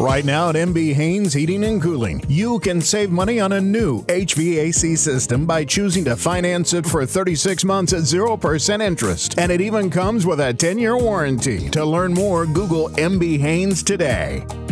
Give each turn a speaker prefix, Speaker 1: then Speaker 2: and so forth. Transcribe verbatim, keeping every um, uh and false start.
Speaker 1: Right now at M B Haynes Heating and Cooling, you can save money on a new H V A C system by choosing to finance it for thirty-six months at zero percent interest. And it even comes with a ten-year warranty. To learn more, Google M B Haynes today.